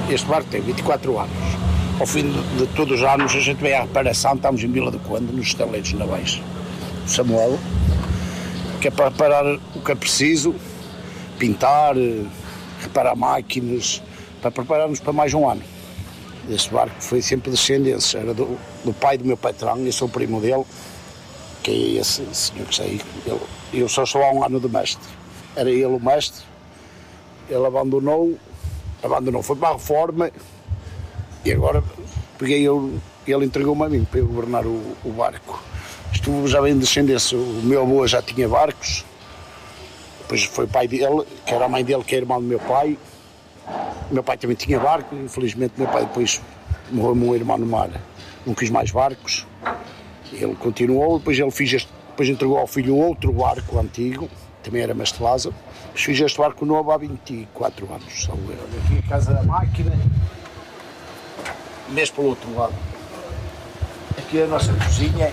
Este barco tem 24 anos. Ao fim de todos os anos a gente vem à reparação, estamos em Vila do Conde, nos estaleiros na Baixa. O Samuel, que é para reparar o que é preciso, pintar, reparar máquinas, para preparar-nos para mais um ano. Este barco foi sempre descendência, era do pai do meu patrão, eu sou o primo dele, que é esse senhor que sei. Eu só sou há um ano de mestre. Era ele o mestre, ele abandonou, foi para a reforma e agora peguei ele entregou-me a mim para eu governar o barco. Isto já vem de descendência, o meu avô já tinha barcos, depois foi o pai dele, que era a mãe dele, que é irmão do meu pai. O meu pai também tinha barco, infelizmente meu pai depois morreu um irmão no mar, não quis mais barcos. Ele continuou, depois depois entregou ao filho outro barco antigo, também era mestre Lázaro. Depois fiz este barco novo há 24 anos. Aqui a casa da máquina, mesmo pelo outro lado. Aqui é a nossa cozinha.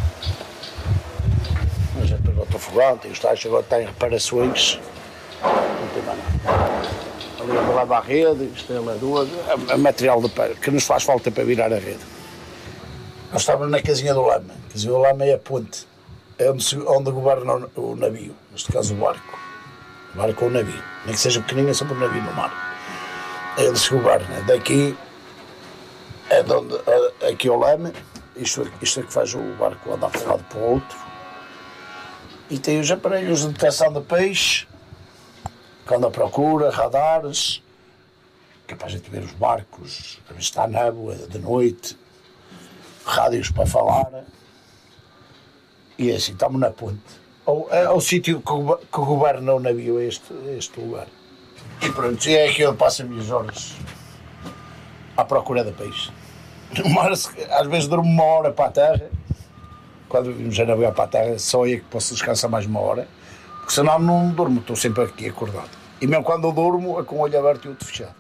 Mas é para o fogão, tem os tachos, agora tem reparações. Não tem mais nada. Ali a lava a rede, isto é a ladura, é material que nos faz falta para virar a rede. Nós estávamos na casinha do Lama. A casinha do Lama é a ponte, é onde governa o navio, neste caso o barco. O barco ou o navio, nem que seja pequenino, é sempre um navio no mar. É onde se governa. Daqui é de onde, aqui o Lama, isto é que faz o barco andar de um lado para o outro. E tem os aparelhos de detecção de peixe, que anda à procura, radares, que é para a gente ver os barcos, a ver se está a névoa de noite, rádios para falar. E é assim, estamos na ponte. É o sítio que governa o navio, é este lugar. E pronto, é aqui onde passo as minhas horas à procura de peixe. Às vezes durmo uma hora para a terra, quando vimos a navegar para a terra, só aí que posso descansar mais uma hora, porque senão não durmo, estou sempre aqui acordado. E mesmo quando eu durmo, é com o olho aberto e o outro fechado.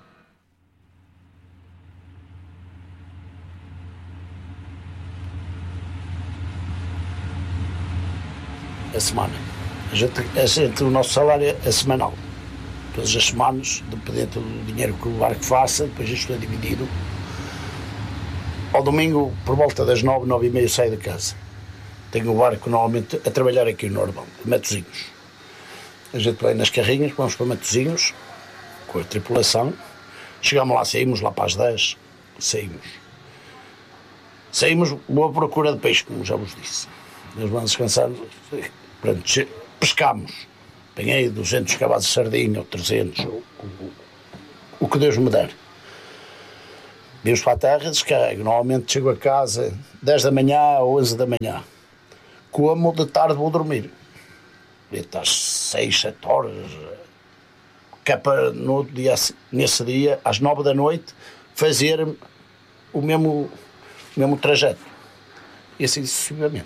A semana. O nosso salário é semanal. Todas as semanas, dependendo do dinheiro que o barco faça, depois isto é dividido. Ao domingo, por volta das 9, 9h30, saio de casa. Tenho o barco normalmente a trabalhar aqui no Normal, de Matosinhos. A gente vai nas carrinhas, vamos para Matosinhos, com a tripulação. Chegamos lá, saímos lá para as 10, saímos, boa procura de peixe, como já vos disse. Nós vamos descansar, pronto, pescamos. Apanhei 200 cavalos de sardinha, ou 300, o que Deus me der. Vimos para a terra, descarrego. Normalmente chego a casa 10 da manhã ou 11 da manhã. Como de tarde vou dormir. Às 6, 7 horas. Que é para no outro dia, nesse dia, às 9 da noite, fazer o mesmo trajeto. E assim sucessivamente.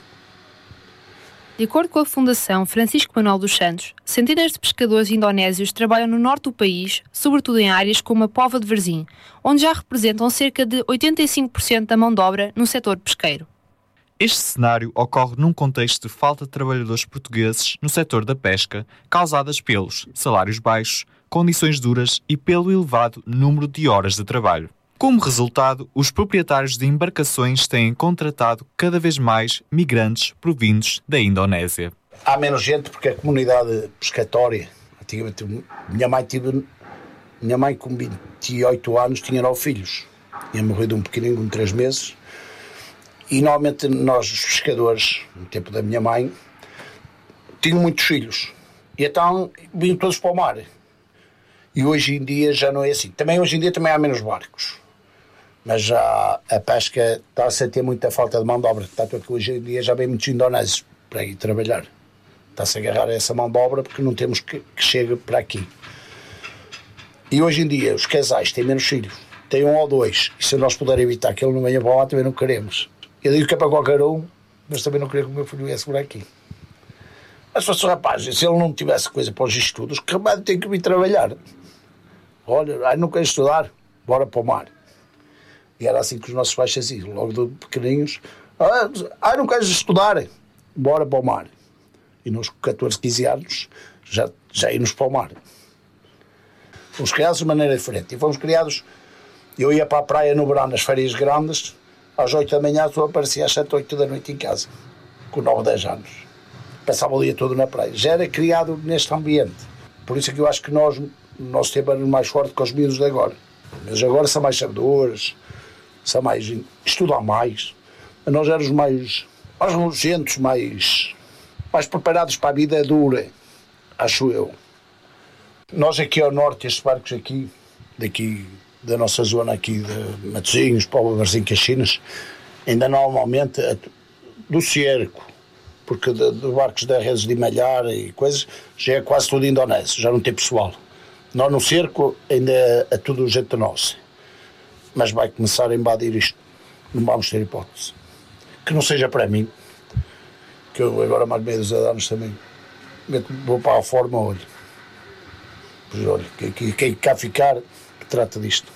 De acordo com a Fundação Francisco Manuel dos Santos, centenas de pescadores indonésios trabalham no norte do país, sobretudo em áreas como a Póvoa de Varzim, onde já representam cerca de 85% da mão de obra no setor pesqueiro. Este cenário ocorre num contexto de falta de trabalhadores portugueses no setor da pesca, causadas pelos salários baixos, condições duras e pelo elevado número de horas de trabalho. Como resultado, os proprietários de embarcações têm contratado cada vez mais migrantes provindos da Indonésia. Há menos gente porque a comunidade pescatória, antigamente, minha mãe com 28 anos tinha 9 filhos, tinha morrido um pequenino com 3 meses, e normalmente nós, os pescadores, no tempo da minha mãe, tinham muitos filhos, e então vinham todos para o mar. E hoje em dia já não é assim. Hoje em dia também há menos barcos. Mas já a pesca está a sentir muita falta de mão de obra. Tanto é que hoje em dia já vem muitos indonésios para ir trabalhar. Está-se a agarrar essa mão de obra porque não temos que chegue para aqui. E hoje em dia os casais têm menos filhos. Têm 1 ou 2. E se nós pudermos evitar que ele não venha para lá, também não queremos. Eu digo que é para qualquer um, mas também não queria que o meu filho viesse por aqui. Mas se fosse o rapaz, se ele não tivesse coisa para os estudos, que remédio tem que vir trabalhar? Olha, não quero estudar, bora para o mar. E era assim que os nossos pais faziam, logo de pequenininhos. Não queres estudar, bora para o mar. E nós com 14, 15 anos já íamos para o mar. Fomos criados de maneira diferente. E fomos criados Eu ia para a praia no verão, nas férias grandes, às 8 da manhã, eu aparecia às 7, 8 da noite em casa, com 9, 10 anos. Passava o dia todo na praia. Já era criado neste ambiente. Por isso é que eu acho que o nosso tempo era mais forte que os miúdos de agora. Mas agora são mais sabedores, estudam mais. Nós éramos mais nojentos, mais preparados para a vida dura, acho eu. Nós aqui ao norte, estes barcos aqui, daqui da nossa zona aqui de Matosinhos, Póvoa de Varzim, Caxinas, ainda normalmente do cerco, porque de barcos da redes de malhar e coisas, já é quase tudo indonésio, já não tem pessoal. Nós no cerco ainda é tudo gente nossa. Mas vai começar a invadir isto. Não vamos ter hipótese. Que não seja para mim, que eu agora mais meio dos anos também vou para a forma, olho. Pois olha, quem cá ficar, que trata disto.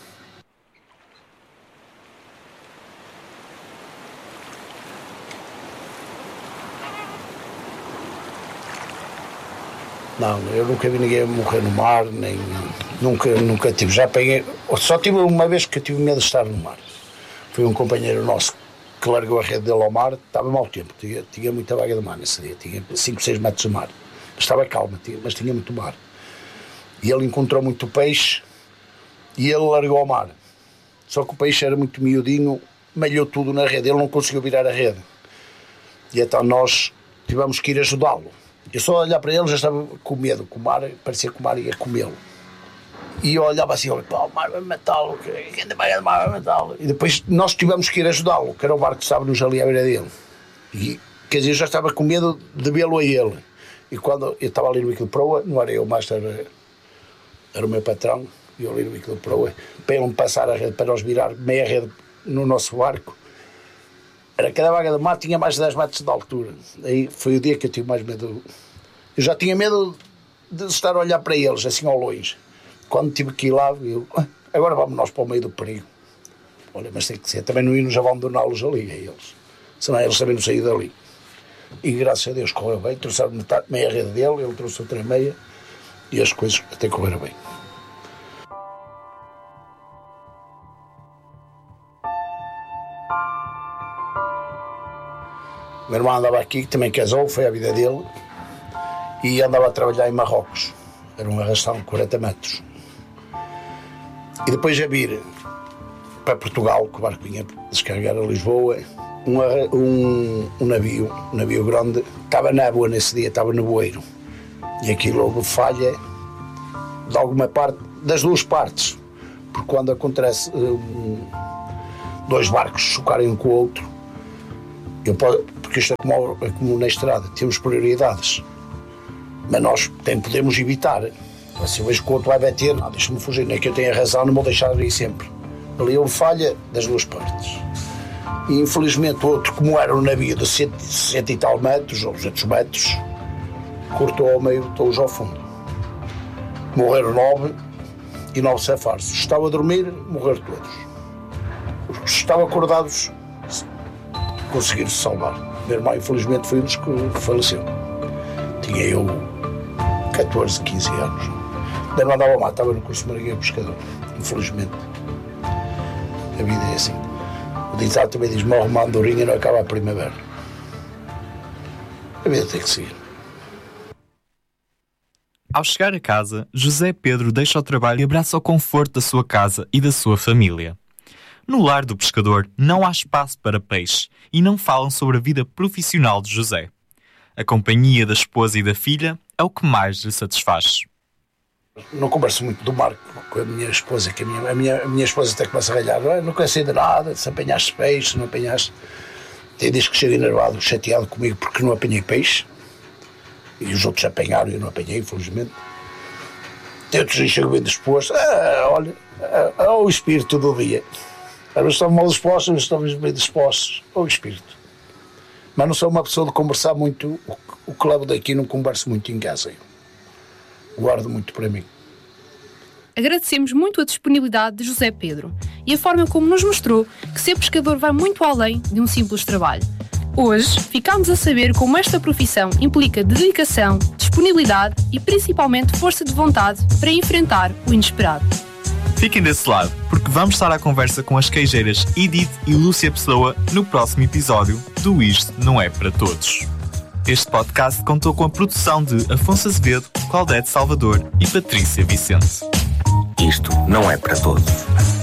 Não, eu nunca vi ninguém morrer no mar, nem nunca tive. Já peguei, só tive uma vez que eu tive medo de estar no mar. Foi um companheiro nosso que largou a rede dele ao mar, estava mau tempo, tinha muita vaga de mar nesse dia, tinha 5, 6 metros de mar. Estava calma, mas tinha muito mar. E ele encontrou muito peixe e ele largou ao mar. Só que o peixe era muito miudinho, malhou tudo na rede, ele não conseguiu virar a rede. E então nós tivemos que ir ajudá-lo. Eu só olhar para ele já estava com medo, com o mar, parecia que o mar ia comê-lo. E eu olhava assim, o mar vai matá-lo, quem ainda vai mar vai matá-lo. E depois nós tivemos que ir ajudá-lo, que era o barco que estava-nos ali à beira dele. E, quer dizer, eu já estava com medo de vê-lo a ele. E quando eu estava ali no bico de proa, não era eu, o master era o meu patrão, e eu ali no bico de proa, para ele me passar a rede, para nós virar meia rede no nosso barco. Era cada vaga de mar tinha mais de 10 metros de altura. Aí foi o dia que eu tive mais medo. Eu já tinha medo de estar a olhar para eles, assim ao longe. Quando tive que ir lá, agora vamos nós para o meio do perigo. Olha, mas tem que ser, também não íamos abandoná-los ali, a eles. Senão eles também não saíram dali. E graças a Deus correu bem, trouxeram meia rede dele, ele trouxe outra meia, e as coisas até correram bem. O meu irmão andava aqui, que também casou, foi a vida dele, e andava a trabalhar em Marrocos. Era um arrastão de 40 metros. E depois a vir para Portugal, que o barco vinha descarregar a Lisboa, um navio grande, estava na névoa nesse dia, estava no bueiro. E aquilo houve falha de alguma parte, das duas partes. Porque quando acontece dois barcos chocarem um com o outro, porque isto é como na estrada, temos prioridades, mas nós podemos evitar. Se eu vejo que o outro vai bater, não, deixa-me fugir, nem que eu tenha razão, não vou deixar ali sempre. Ali houve falha das duas partes. E infelizmente o outro, como era um navio de 100 e tal metros, ou 200 metros, cortou ao meio, todos ao fundo. Morreram 9 e 9 cefares. Os que estavam a dormir, morreram todos. Os que estavam acordados conseguiram-se salvar. Meu irmão, infelizmente, foi um dos que faleceu. Tinha eu 14, 15 anos. Meu irmão andava lá, estava no curso de marinheiro pescador. Infelizmente. A vida é assim. O ditado também diz: morre uma andorinha e não acaba a primavera. A vida tem que seguir. Ao chegar a casa, José Pedro deixa o trabalho e abraça o conforto da sua casa e da sua família. No lar do pescador não há espaço para peixe e não falam sobre a vida profissional de José. A companhia da esposa e da filha é o que mais lhe satisfaz. Não converso muito do mar com a minha esposa, que a minha esposa até começa a ralhar. Não quero sair de nada, se apanhaste peixe, se não apanhaste. Tem dias que chega enervado, chateado comigo porque não apanhei peixe. E os outros apanharam e eu não apanhei, infelizmente. Tem outros dias que chego bem disposto. Olha, é o espírito do dia. Eles estão mal dispostos, eles estão bem dispostos. É o espírito. Mas não sou uma pessoa de conversar muito. O que levo daqui não converso muito em casa. Eu guardo muito para mim. Agradecemos muito a disponibilidade de José Pedro e a forma como nos mostrou que ser pescador vai muito além de um simples trabalho. Hoje ficámos a saber como esta profissão implica dedicação, disponibilidade e principalmente força de vontade para enfrentar o inesperado. Fiquem desse lado, porque vamos estar à conversa com as queijeiras Edith e Lúcia Pessoa no próximo episódio do Isto Não É Para Todos. Este podcast contou com a produção de Afonso Azevedo, Claudete Salvador e Patrícia Vicente. Isto não é para todos.